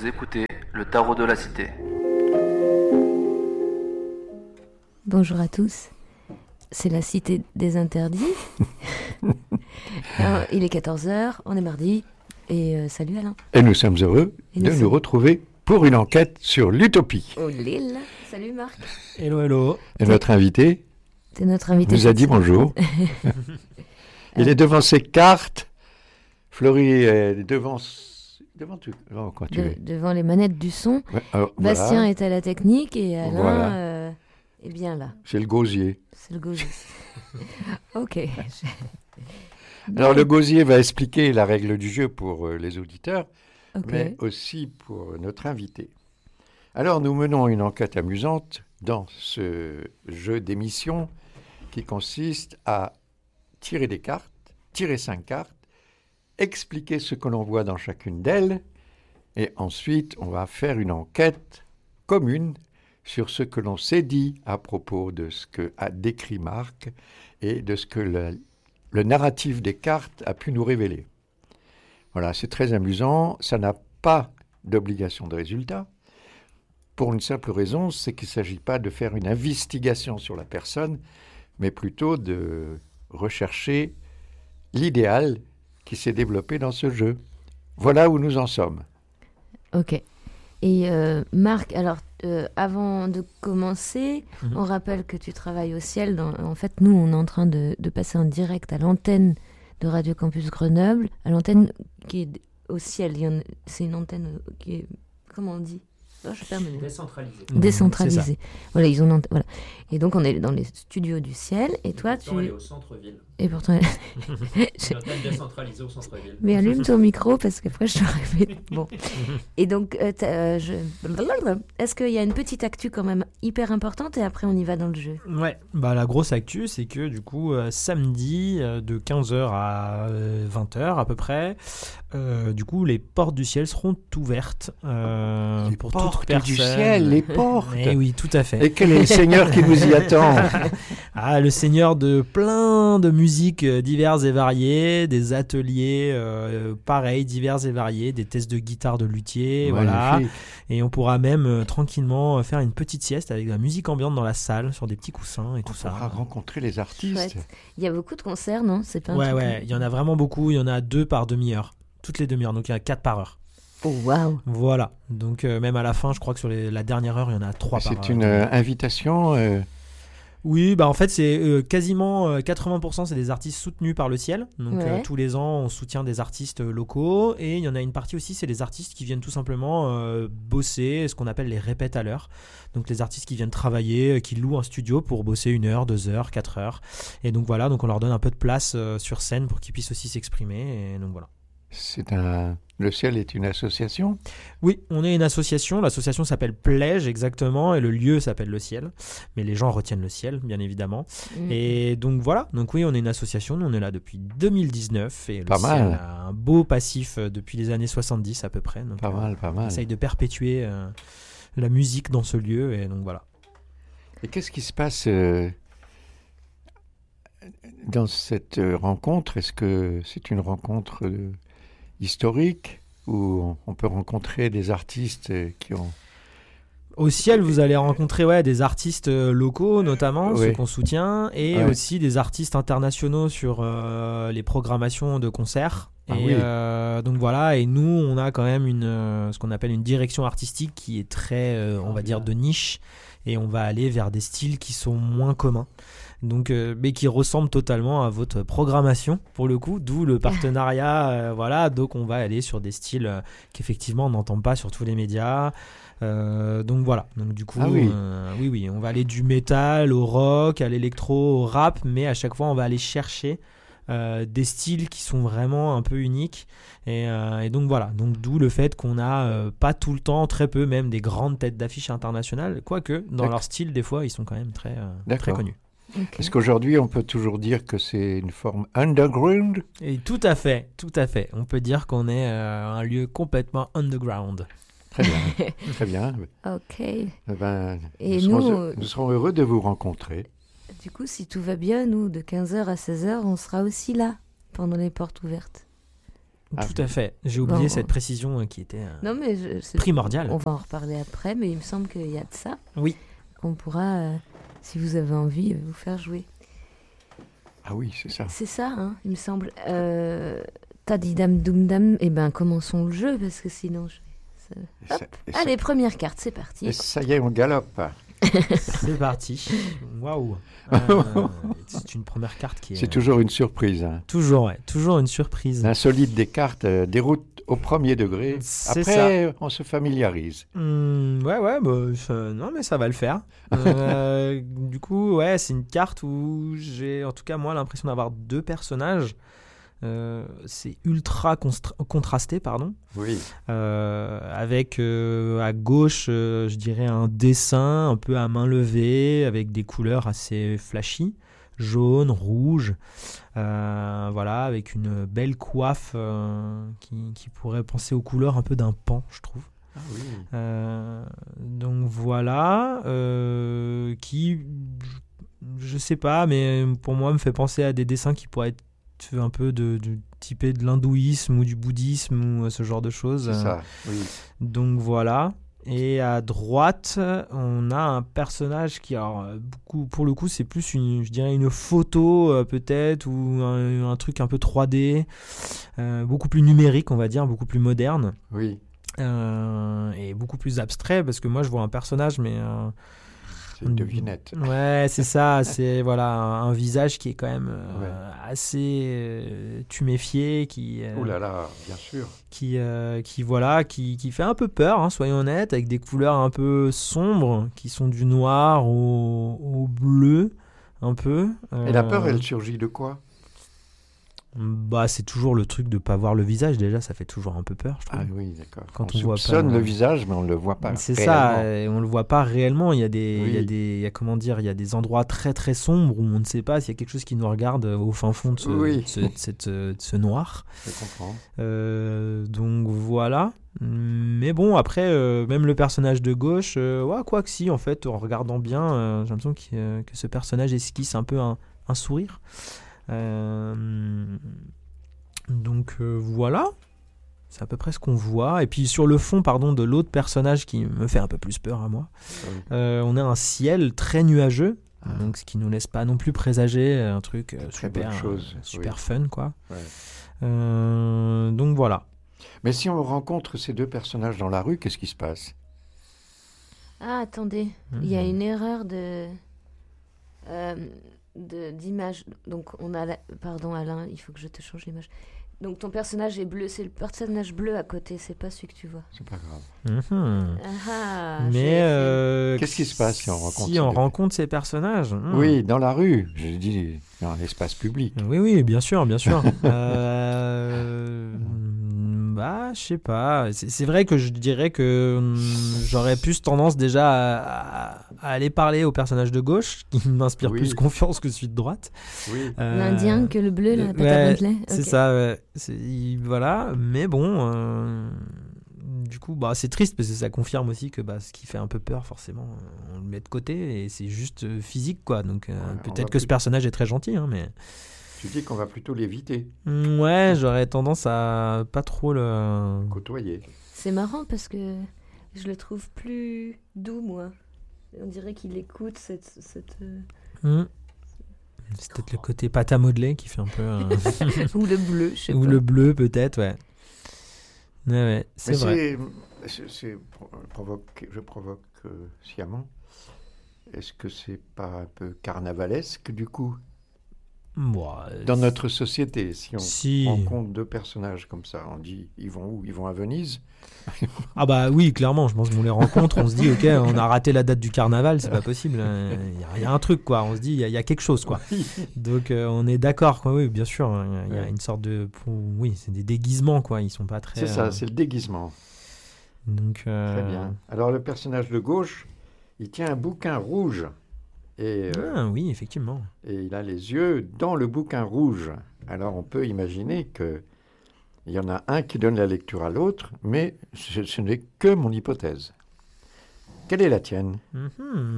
Vous écoutez le Tarot de la Cité. Bonjour à tous, c'est la Cité des Interdits. Alors, il est 14h, on est mardi, et salut Alain. Et nous sommes heureux de nous retrouver pour une enquête sur l'utopie. Oh Lille, salut Marc. Hello, hello. Et notre invité C'est notre invité. nous a dit bonjour. Il est devant ses cartes. Florie est devant tout. Quand tu es. Devant les manettes du son. Ouais, alors, Bastien voilà. Est à la technique et Alain voilà. Est bien là. C'est le gosier. C'est le gosier. Ok. Alors le gosier va expliquer la règle du jeu pour les auditeurs, mais aussi pour notre invité. Alors nous menons une enquête amusante dans ce jeu d'émission qui consiste à tirer des cartes, tirer 5 cartes, expliquer ce que l'on voit dans chacune d'elles, et ensuite on va faire une enquête commune sur ce que l'on s'est dit à propos de ce que a décrit Marc et de ce que le narratif des cartes a pu nous révéler. Voilà, c'est très amusant, ça n'a pas d'obligation de résultat, pour une simple raison, c'est qu'il ne s'agit pas de faire une investigation sur la personne, mais plutôt de rechercher l'idéal qui s'est développé dans ce jeu. Voilà où nous en sommes. Ok. Et Marc, alors avant de commencer, on rappelle que tu travailles au ciel. En fait, nous, on est en train de passer en direct à l'antenne de Radio Campus Grenoble, à l'antenne qui est au ciel. C'est une antenne qui est, comment on dit ? Oh, je perds mes mots. Décentralisée. Voilà, voilà. Et donc, on est dans les studios du ciel. Et toi, tu... Elle est au centre-ville. Et pourtant... Une antenne décentralisée au centre-ville. Mais allume ton micro, parce qu'après, je te répète. Bon. Et donc, est-ce qu'il y a une petite actu quand même hyper importante et après, on y va dans le jeu ? Ouais. Bah, la grosse actu, c'est que du coup, samedi, de 15h à 20h à peu près, du coup, les portes du ciel seront ouvertes pour toute personne. Du ciel, les portes. Et oui, tout à fait. Et quel est le Seigneur qui nous y attend ? Ah, le Seigneur de plein de musiques diverses et variées, des ateliers pareils, divers et variés, des tests de guitare de luthier, voilà. Et on pourra même tranquillement faire une petite sieste avec de la musique ambiante dans la salle, sur des petits coussins et tout ça. On pourra rencontrer les artistes. Chouette. Il y a beaucoup de concerts, non ? C'est pas Ouais, il y en a vraiment beaucoup. Il y en a 2 par demi-heure. Toutes les demi-heures, donc il y en a 4 par heure. Oh, waouh. Voilà, donc même à la fin, je crois que sur la dernière heure, il y en a 3 par heure. C'est une invitation Oui, bah en fait, c'est quasiment 80%, c'est des artistes soutenus par le ciel. Donc tous les ans, on soutient des artistes locaux. Et il y en a une partie aussi, c'est les artistes qui viennent tout simplement bosser, ce qu'on appelle les répètes à l'heure. Donc les artistes qui viennent travailler, qui louent un studio pour bosser 1 heure, 2 heures, 4 heures. Et donc voilà, donc on leur donne un peu de place sur scène pour qu'ils puissent aussi s'exprimer. Et donc voilà. Le ciel est une association ? Oui, on est une association. L'association s'appelle Plège exactement et le lieu s'appelle le ciel. Mais les gens retiennent le ciel, bien évidemment. Et donc voilà. Donc oui, on est une association. Nous, on est là depuis 2019 et le ciel a un beau passif depuis les années 70 à peu près. Donc, pas mal. On essaye de perpétuer la musique dans ce lieu et donc voilà. Et qu'est-ce qui se passe dans cette rencontre ? Est-ce que c'est une rencontre historique où on peut rencontrer des artistes qui ont... Au ciel, vous allez rencontrer des artistes locaux, notamment, ceux qu'on soutient, et aussi des artistes internationaux sur les programmations de concerts. Donc voilà, et nous, on a quand même ce qu'on appelle une direction artistique qui est très, on va dire, de niche, et on va aller vers des styles qui sont moins communs. Donc, mais qui ressemble totalement à votre programmation pour le coup, d'où le partenariat. Voilà, donc on va aller sur des styles qu'effectivement on n'entend pas sur tous les médias. Donc voilà, donc du coup, oui, on va aller du métal au rock, à l'électro, au rap, mais à chaque fois on va aller chercher des styles qui sont vraiment un peu uniques. Et donc voilà, donc d'où le fait qu'on n'a pas tout le temps, très peu même, des grandes têtes d'affiche internationales, quoique dans leur style des fois ils sont quand même très connus. Okay. Est-ce qu'aujourd'hui, on peut toujours dire que c'est une forme underground ? Et tout à fait. On peut dire qu'on est un lieu complètement underground. Très bien, très bien. Ok. Et nous serons heureux de vous rencontrer. Du coup, si tout va bien, nous, de 15h à 16h, on sera aussi là, pendant les portes ouvertes. Tout à fait. J'ai oublié cette précision qui était primordiale. On va en reparler après, mais il me semble qu'il y a de ça. Oui. Qu'on pourra, si vous avez envie, vous faire jouer. Ah oui, c'est ça. C'est ça, hein, il me semble. Tadidam doum dam, commençons le jeu, parce que sinon... Allez, première carte, c'est parti. Et ça y est, on galope. C'est parti. Waouh. C'est une première carte qui est... C'est toujours une surprise. Hein. Toujours une surprise. L'insolite des cartes déroute au premier degré. C'est Après, ça. On se familiarise. Non, mais ça va le faire. Du coup, c'est une carte où j'ai, en tout cas, moi, l'impression d'avoir deux personnages. C'est ultra contrasté, pardon. Oui. Avec à gauche, je dirais un dessin un peu à main levée, avec des couleurs assez flashy, jaune, rouge, avec une belle coiffe qui pourrait penser aux couleurs un peu d'un pan, je trouve. Ah oui. Donc voilà, qui, je sais pas, mais pour moi me fait penser à des dessins qui pourraient être un peu de typé de l'hindouisme ou du bouddhisme ou ce genre de choses. C'est ça, oui. Donc voilà. Et à droite, on a un personnage qui, alors, pour le coup, c'est plus je dirais une photo peut-être, ou un truc un peu 3D, beaucoup plus numérique, on va dire, beaucoup plus moderne. Oui. Et beaucoup plus abstrait, parce que moi, je vois un personnage, mais... c'est une devinette. Ouais, c'est ça. C'est un visage qui est quand même assez tuméfié, qui... oh là là, bien sûr. Qui fait un peu peur, hein, soyons honnêtes, avec des couleurs un peu sombres, qui sont du noir au bleu, un peu. Et la peur, elle surgit de quoi ? C'est toujours le truc de pas voir le visage, déjà ça fait toujours un peu peur, je trouve. Ah oui, d'accord. Quand on soupçonne le visage, mais on le voit pas. C'est réellement. ça, et on le voit pas réellement. Il y a des endroits très très sombres où on ne sait pas s'il y a quelque chose qui nous regarde au fin fond de ce noir. Je comprends. Donc voilà. Mais bon, après, même le personnage de gauche, quoi que si, en fait, en regardant bien, j'ai l'impression que ce personnage esquisse un peu un sourire. Donc voilà, c'est à peu près ce qu'on voit. Et puis sur le fond, de l'autre personnage qui me fait un peu plus peur à moi, on a un ciel très nuageux, donc ce qui nous laisse pas non plus présager un truc super fun, quoi. Ouais. Donc voilà. Mais si on rencontre ces deux personnages dans la rue, qu'est-ce qui se passe ? Ah, attendez, il y a une erreur d'image. Donc on a pardon Alain, il faut que je te change l'image. Donc ton personnage est bleu, c'est le personnage bleu à côté, c'est pas celui que tu vois. C'est pas grave. Mais qu'est-ce qui se passe si on rencontre ces personnages ? Oui, dans la rue, je dis dans l'espace public. Oui, bien sûr. Je sais pas. C'est vrai que je dirais que j'aurais plus tendance déjà à aller parler au personnage de gauche, qui m'inspire plus confiance que celui de droite. Oui. L'Indien que le bleu, la patate Bentley. C'est ça, ouais. Voilà. Mais bon, du coup, c'est triste parce que ça confirme aussi que ce qui fait un peu peur, forcément, on le met de côté et c'est juste physique, quoi. Donc peut-être que ce personnage est très gentil, hein, mais... Tu dis qu'on va plutôt l'éviter. Ouais, j'aurais tendance à pas trop le... côtoyer. C'est marrant parce que je le trouve plus doux, moi. On dirait qu'il écoute cette... C'est peut-être le côté pâte à modeler qui fait un peu... Ou le bleu, je sais pas. Ou le bleu, peut-être, ouais. Ouais, c'est vrai. Je provoque sciemment. Est-ce que c'est pas un peu carnavalesque, du coup ? Dans notre société, si on rencontre deux personnages comme ça, on dit ils vont où ? Ils vont à Venise ? Oui, clairement, je pense qu'on les rencontre, on se dit ok, on a raté la date du carnaval, c'est pas possible, il y a un truc, quoi, on se dit il y a quelque chose, quoi. Donc on est d'accord, quoi. Oui, bien sûr, il y a une sorte de... Oui, c'est des déguisements, quoi, ils sont pas très... C'est ça, c'est le déguisement. Donc, très bien. Alors le personnage de gauche, il tient un bouquin rouge. Oui, effectivement. Et il a les yeux dans le bouquin rouge. Alors on peut imaginer qu'il y en a un qui donne la lecture à l'autre, mais ce n'est que mon hypothèse. Quelle est la tienne ?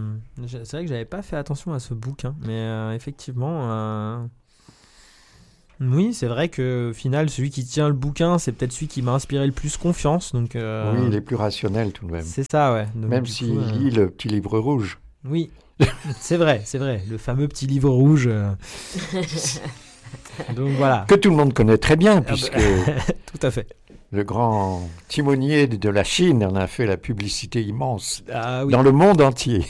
C'est vrai que j'avais pas fait attention à ce bouquin, mais effectivement... Oui, c'est vrai qu'au final, celui qui tient le bouquin, c'est peut-être celui qui m'a inspiré le plus confiance. Donc, oui, il est plus rationnel tout de même. C'est ça, ouais. Donc, même s'il lit le petit livre rouge. Oui, c'est vrai. Le fameux petit livre rouge. Donc voilà. Que tout le monde connaît très bien, puisque tout à fait. Le grand timonier de la Chine en a fait la publicité immense oui. dans le monde entier.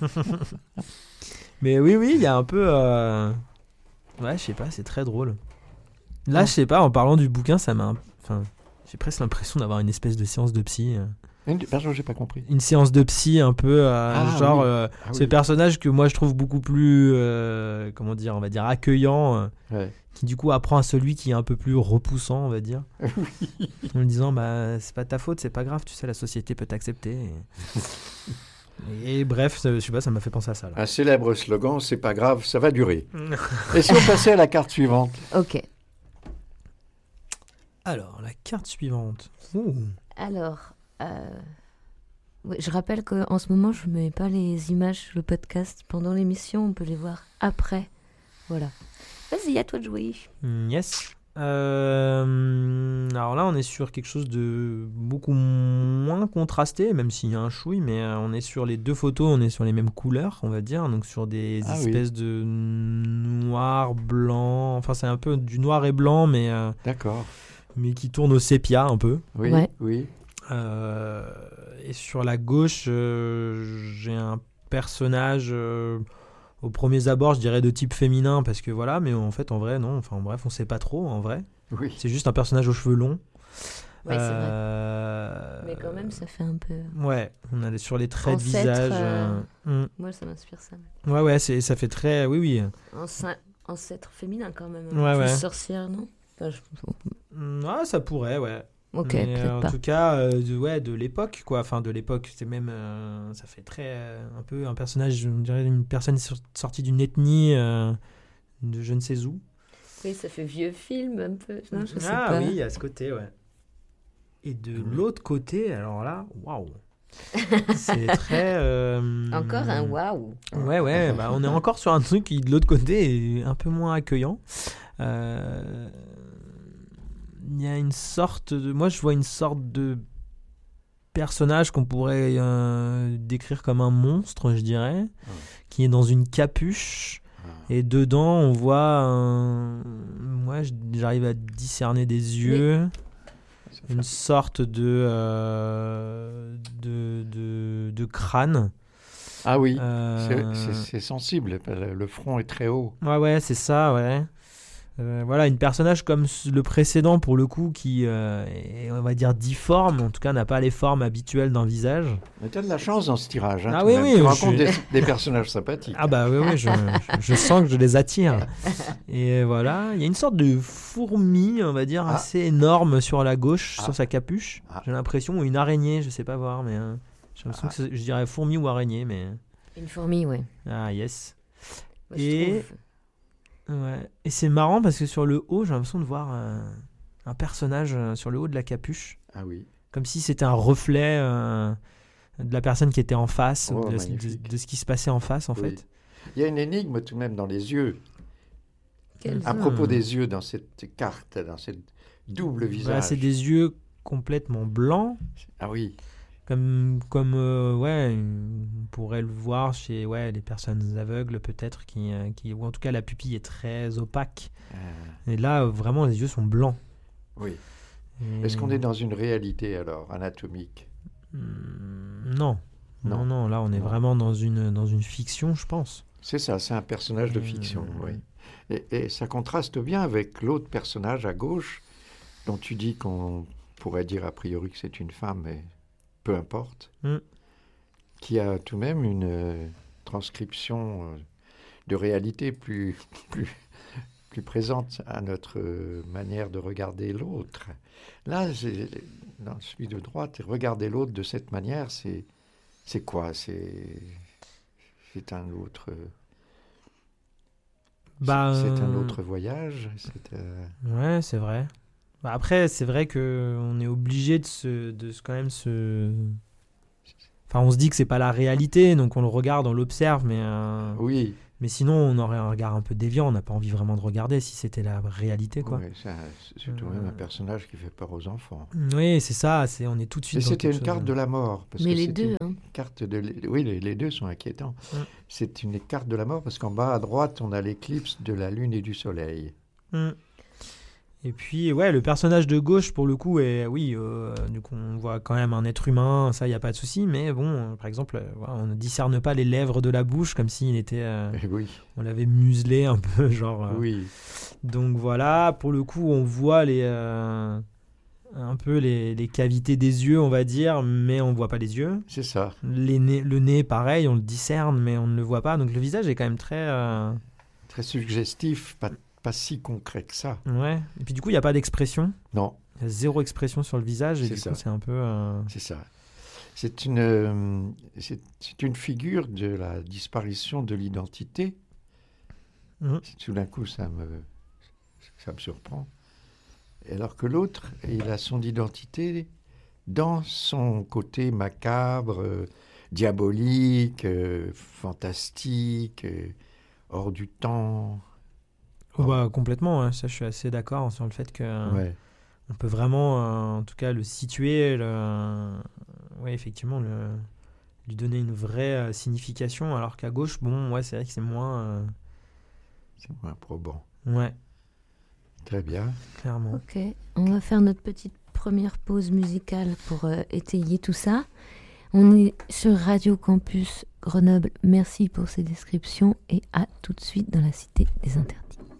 Mais oui, il y a un peu... Ouais, je sais pas, c'est très drôle. Là, je sais pas, en parlant du bouquin, ça m'a... Enfin, j'ai presque l'impression d'avoir une espèce de séance de psy. Pardon, j'ai pas compris. Une séance de psy un peu, ce personnage que moi je trouve beaucoup plus, comment dire, on va dire accueillant, qui du coup apprend à celui qui est un peu plus repoussant, on va dire. En lui disant, bah c'est pas ta faute, c'est pas grave, tu sais, la société peut t'accepter. Et bref, je sais pas, ça m'a fait penser à ça. Là. Un célèbre slogan, c'est pas grave, ça va durer. Et si on passait à la carte suivante? Ok. Alors, la carte suivante. Alors, oui, je rappelle qu'en ce moment, je ne mets pas les images, le podcast pendant l'émission, on peut les voir après. Voilà. Vas-y, à toi de jouer. Yes. Alors là, on est sur quelque chose de beaucoup moins contrasté, même s'il y a un chouille, mais on est sur les deux photos, on est sur les mêmes couleurs, on va dire, donc sur des espèces de noir, blanc, enfin c'est un peu du noir et blanc, mais d'accord. Mais qui tourne au sépia un peu. Oui, oui. Et sur la gauche, j'ai un personnage, au premier abord, je dirais de type féminin, parce que voilà, mais en fait, en vrai, non. Enfin, bref, on sait pas trop, en vrai. Oui. C'est juste un personnage aux cheveux longs. Oui, c'est vrai. Mais quand même, ça fait un peu... Ouais, on est sur les traits de visage. Moi, ça m'inspire ça. Ouais, ça fait très... Oui. Ancêtre féminin, quand même. Ouais. Sorcière, non? Ouais, ça pourrait, ouais. Ok, mais peut-être pas. En tout cas, de l'époque, quoi. Enfin, de l'époque, c'est même... ça fait très... un peu un personnage, je dirais, une personne sortie d'une ethnie de je ne sais où. Oui, ça fait vieux film, un peu. Non, je sais pas. Oui, à ce côté, ouais. Et de l'autre côté, alors là, waouh. C'est très... Encore un waouh. Ouais, bah, on est encore sur un truc qui, de l'autre côté, est un peu moins accueillant. Il y a une sorte de... Moi, je vois une sorte de personnage qu'on pourrait décrire comme un monstre, je dirais, qui est dans une capuche. Et dedans, on voit... Moi, j'arrive à discerner des yeux. Une sorte de crâne. Ah oui, c'est sensible. Le front est très haut. Ouais, c'est ça, ouais. Voilà, une personnage comme le précédent, pour le coup, qui est, on va dire, difforme, en tout cas n'a pas les formes habituelles d'un visage. Mais tu as de la chance dans ce tirage. Hein, ah oui, tu rencontres des personnages sympathiques. Ah bah oui, je sens que je les attire. Et voilà, il y a une sorte de fourmi, on va dire, assez énorme sur la gauche, sur sa capuche. J'ai l'impression, ou une araignée, je sais pas voir, mais j'ai l'impression que je dirais fourmi ou araignée, mais... Une fourmi, ouais. Ah, yes. Moi, je trouve... Ouais. Et c'est marrant parce que sur le haut, j'ai l'impression de voir un personnage sur le haut de la capuche. Ah oui. Comme si c'était un reflet de la personne qui était en face, de ce qui se passait en face, en fait. Il y a une énigme tout de même dans les yeux. À propos des yeux dans cette carte, dans cette double visage. Voilà, c'est des yeux complètement blancs. Ah oui. Comme on pourrait le voir chez les personnes aveugles peut-être qui ou en tout cas la pupille est très opaque. Et là vraiment les yeux sont blancs. Oui. Est-ce qu'on est dans une réalité alors anatomique? Non, là on est vraiment dans une fiction, je pense. C'est ça, c'est un personnage de fiction, oui. Et ça contraste bien avec l'autre personnage à gauche dont tu dis qu'on pourrait dire a priori que c'est une femme, mais peu importe, qui a tout de même une transcription de réalité plus présente à notre manière de regarder l'autre. Là, dans celui de droite, regarder l'autre de cette manière, c'est quoi? C'est un autre... c'est un autre voyage. Ouais, c'est vrai. Après, c'est vrai qu'on est obligé de quand même se... Enfin, on se dit que c'est pas la réalité, donc on le regarde, on l'observe, mais... Oui. Mais sinon, on aurait un regard un peu déviant. On n'a pas envie vraiment de regarder si c'était la réalité, quoi. Oui, c'est surtout même un personnage qui fait peur aux enfants. Oui, c'est ça. On est tout de suite. Et c'était une carte de la mort. Mais les deux, Oui, les deux sont inquiétants. C'est une carte de la mort parce qu'en bas à droite, on a l'éclipse de la Lune et du Soleil. Et puis, ouais, le personnage de gauche, pour le coup, du coup, on voit quand même un être humain, ça, il n'y a pas de souci, mais bon, par exemple, on ne discerne pas les lèvres de la bouche comme s'il était... On l'avait muselé un peu, genre... Oui. Donc voilà, pour le coup, on voit un peu les cavités des yeux, on va dire, mais on ne voit pas les yeux. C'est ça. Le nez, pareil, on le discerne, mais on ne le voit pas. Donc le visage est quand même très... Très suggestif, pas si concret que ça. Ouais. Et puis du coup, il n'y a pas d'expression. Non. Il y a zéro expression sur le visage et du coup, c'est un peu... C'est ça. C'est une figure de la disparition de l'identité. Tout d'un coup, ça me surprend. Alors que l'autre, il a son identité dans son côté macabre, diabolique, fantastique, hors du temps. Complètement, hein. Ça je suis assez d'accord sur le fait que on peut vraiment, en tout cas, le situer, effectivement, lui donner une vraie signification, alors qu'à gauche, c'est vrai que c'est moins... C'est moins probant. Ouais. Très bien. Clairement. Ok, on va faire notre petite première pause musicale pour étayer tout ça. On est sur Radio Campus Grenoble. Merci pour ces descriptions et à tout de suite dans la Cité des Interdits.